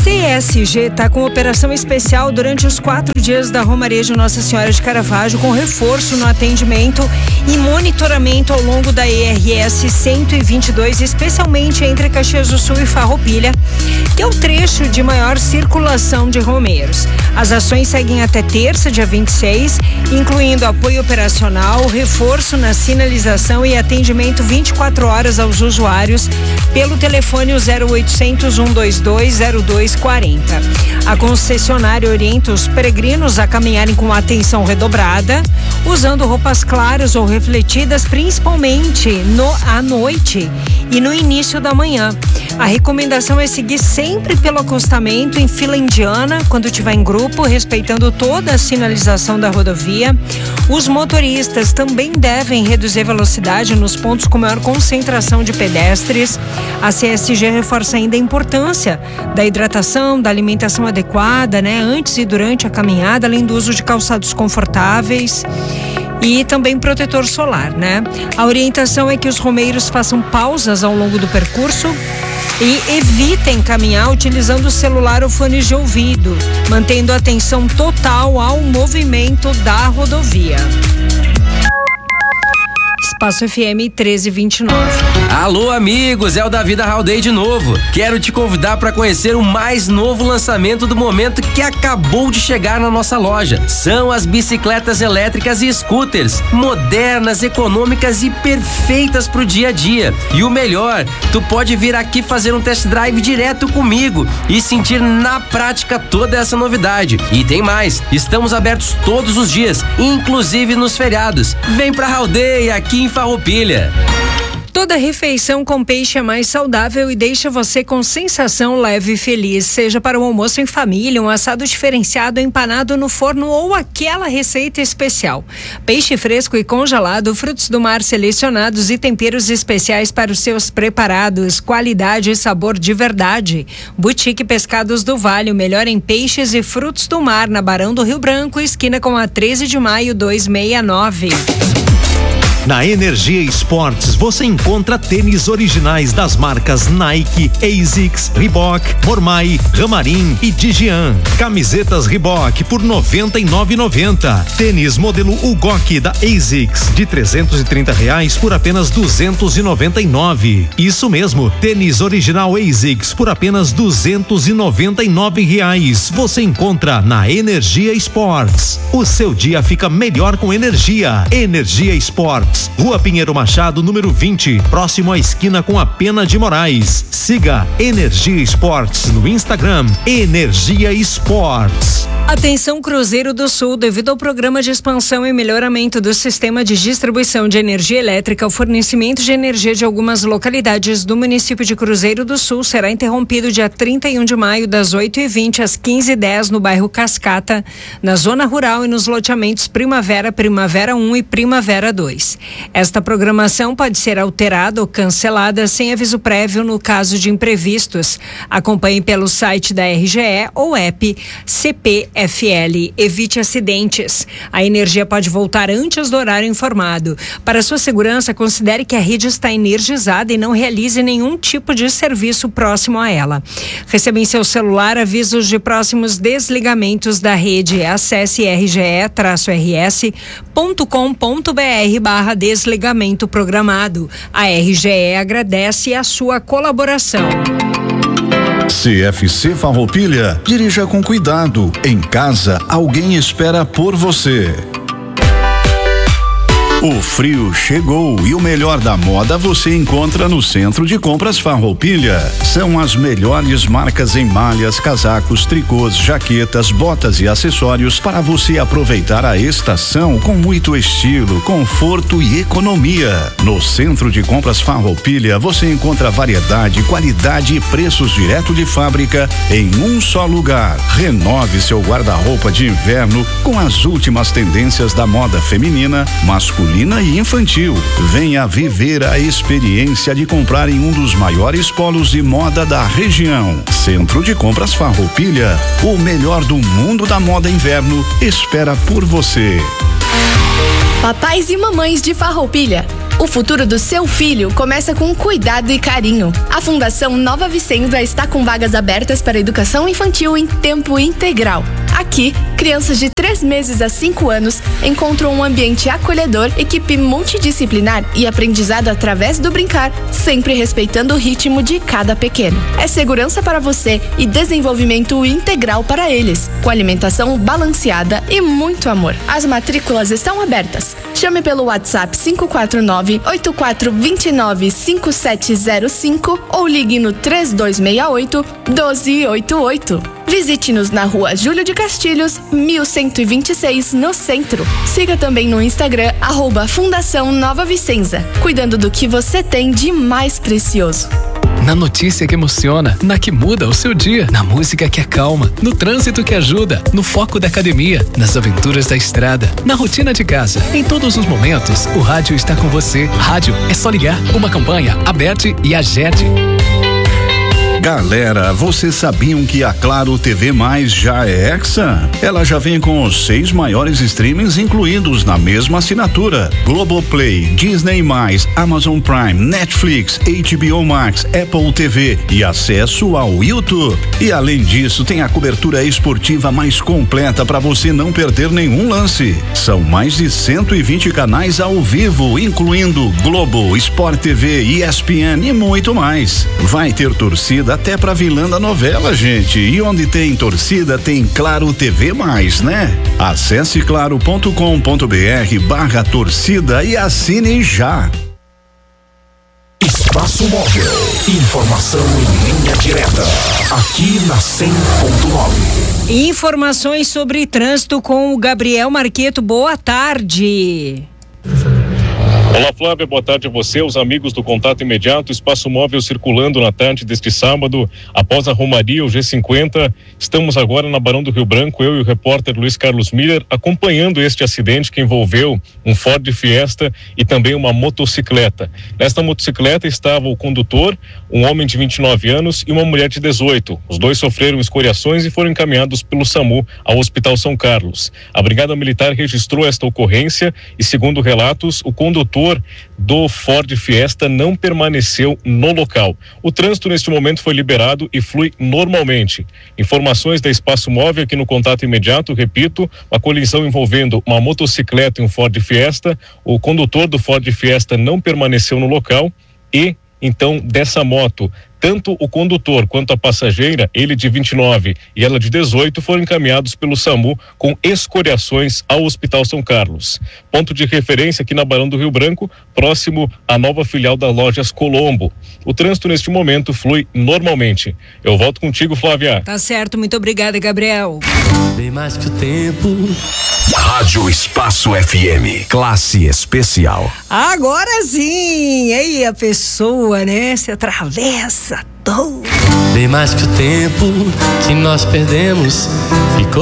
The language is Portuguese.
CSG está com operação especial durante os 4 dias da Romaria de Nossa Senhora de Caravaggio, com reforço no atendimento e monitoramento ao longo da ERS 122, especialmente entre Caxias do Sul e Farroupilha, que é o trecho de maior circulação de romeiros. As ações seguem até terça, dia 26, incluindo apoio operacional, reforço na sinalização e atendimento 24 horas aos usuários pelo telefone 0800 122 0240. A concessionária orienta os peregrinos a caminharem com atenção redobrada, usando roupas claras ou refletidas, principalmente à noite e no início da manhã. A recomendação é seguir sempre pelo acostamento em fila indiana, quando estiver em grupo, respeitando toda a sinalização da rodovia. Os motoristas também devem reduzir a velocidade nos pontos com maior concentração de pedestres. A CSG reforça ainda a importância da hidratação, da alimentação adequada, antes e durante a caminhada, além do uso de calçados confortáveis e também protetor solar, A orientação é que os romeiros façam pausas ao longo do percurso e evitem caminhar utilizando o celular ou fones de ouvido, mantendo atenção total ao movimento da rodovia. Espaço FM 1329. Alô, amigos, é o Davi da Haldei de novo. Quero te convidar para conhecer o mais novo lançamento do momento que acabou de chegar na nossa loja. São as bicicletas elétricas e scooters, modernas, econômicas e perfeitas pro dia a dia. E o melhor, tu pode vir aqui fazer um test drive direto comigo e sentir na prática toda essa novidade. E tem mais, estamos abertos todos os dias, inclusive nos feriados. Vem pra Haldei, aqui em Farroupilha. Toda refeição com peixe é mais saudável e deixa você com sensação leve e feliz, seja para um almoço em família, um assado diferenciado, empanado no forno ou aquela receita especial. Peixe fresco e congelado, frutos do mar selecionados e temperos especiais para os seus preparados, qualidade e sabor de verdade. Boutique Pescados do Vale, o melhor em peixes e frutos do mar, na Barão do Rio Branco, esquina com a 13 de maio 269. Na Energia Esportes você encontra tênis originais das marcas Nike, ASICS, Reebok, Mormai, Ramarim e Digian. Camisetas Reebok por R$ 99,90. Tênis modelo Ugok da ASICS de R$330 por apenas R$ 299. Isso mesmo, tênis original ASICS por apenas R$ 299. Você encontra na Energia Esportes. O seu dia fica melhor com energia. Energia Esportes. Rua Pinheiro Machado, número 20, próximo à esquina com a Pena de Moraes. Siga Energia Esportes no Instagram, Energia Esportes. Atenção Cruzeiro do Sul, devido ao programa de expansão e melhoramento do sistema de distribuição de energia elétrica, o fornecimento de energia de algumas localidades do município de Cruzeiro do Sul será interrompido dia 31 de maio, das 8h20 às 15h10, no bairro Cascata, na zona rural e nos loteamentos Primavera, Primavera 1 e Primavera 2. Esta programação pode ser alterada ou cancelada sem aviso prévio no caso de imprevistos. Acompanhe pelo site da RGE ou app CPFL. Evite acidentes. A energia pode voltar antes do horário informado. Para sua segurança, considere que a rede está energizada e não realize nenhum tipo de serviço próximo a ela. Receba em seu celular avisos de próximos desligamentos da rede. Acesse rge-rs.com.br/desligamento programado. A RGE agradece a sua colaboração. CFC Farroupilha, dirija com cuidado. Em casa, alguém espera por você. O frio chegou e o melhor da moda você encontra no Centro de Compras Farroupilha. São as melhores marcas em malhas, casacos, tricôs, jaquetas, botas e acessórios para você aproveitar a estação com muito estilo, conforto e economia. No Centro de Compras Farroupilha você encontra variedade, qualidade e preços direto de fábrica em um só lugar. Renove seu guarda-roupa de inverno com as últimas tendências da moda feminina, masculina e infantil. Venha viver a experiência de comprar em um dos maiores polos de moda da região. Centro de Compras Farroupilha, o melhor do mundo da moda inverno espera por você. Papais e mamães de Farroupilha, O futuro do seu filho começa com cuidado e carinho. A Fundação Nova Vicenza está com vagas abertas para educação infantil em tempo integral. Aqui, crianças de 3 meses a 5 anos encontram um ambiente acolhedor, equipe multidisciplinar e aprendizado através do brincar, sempre respeitando o ritmo de cada pequeno. É segurança para você e desenvolvimento integral para eles, com alimentação balanceada e muito amor. As matrículas estão abertas. Chame pelo WhatsApp 549-8429-5705 ou ligue no 3268-1288. Visite-nos na rua Júlio de Castilhos, 1126, no centro. Siga também no Instagram, @Fundação Nova Vicenza, cuidando do que você tem de mais precioso. Na notícia que emociona, na que muda o seu dia, na música que acalma, no trânsito que ajuda, no foco da academia, nas aventuras da estrada, na rotina de casa. Em todos os momentos, o rádio está com você. Rádio é só ligar. Uma campanha, Aberte e Agerte. Galera, vocês sabiam que a Claro TV Mais já é Hexa? Ela já vem com os 6 maiores streamings incluídos na mesma assinatura: Globoplay, Disney+, Amazon Prime, Netflix, HBO Max, Apple TV e acesso ao YouTube. E além disso, tem a cobertura esportiva mais completa para você não perder nenhum lance. São mais de 120 canais ao vivo, incluindo Globo, Sport TV, ESPN e muito mais. Vai ter torcida até pra vilã da novela, gente. E onde tem torcida, tem Claro TV+, né? Acesse claro.com.br/torcida e assine já. Espaço Móvel. Informação em linha direta. Aqui na 100.9. Informações sobre trânsito com o Gabriel Marqueto. Boa tarde. Olá, Flávia, boa tarde a você, os amigos do Contato Imediato. Espaço Móvel circulando na tarde deste sábado, após a Romaria, o G50. Estamos agora na Barão do Rio Branco, eu e o repórter Luiz Carlos Miller, acompanhando este acidente que envolveu um Ford Fiesta e também uma motocicleta. Nesta motocicleta estava o condutor, um homem de 29 anos e uma mulher de 18. Os dois sofreram escoriações e foram encaminhados pelo SAMU ao Hospital São Carlos. A Brigada Militar registrou esta ocorrência e, segundo relatos, o condutor do Ford Fiesta não permaneceu no local. O trânsito neste momento foi liberado e flui normalmente. Informações da Espaço Móvel aqui no Contato Imediato, repito, uma colisão envolvendo uma motocicleta e um Ford Fiesta. O condutor do Ford Fiesta não permaneceu no local e, então, dessa moto, tanto o condutor quanto a passageira, ele de 29 e ela de 18, foram encaminhados pelo SAMU com escoriações ao Hospital São Carlos. Ponto de referência aqui na Barão do Rio Branco, próximo à nova filial da Lojas Colombo. O trânsito neste momento flui normalmente. Eu volto contigo, Flávia. Tá certo, muito obrigada, Gabriel. Bem mais que o tempo. Rádio Espaço FM, classe especial. Agora sim, aí a pessoa, né, se atravessa todo. Bem mais que o tempo que nós perdemos ficou